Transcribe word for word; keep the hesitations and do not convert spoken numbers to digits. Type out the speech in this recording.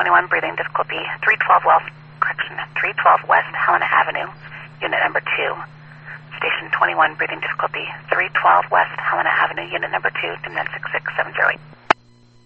twenty-one, breathing difficulty, three twelve West, correction, three twelve West Helena Avenue, unit number two. Station twenty-one, breathing difficulty, three twelve West Helena Avenue, unit number two, to nine six six seven zero eight.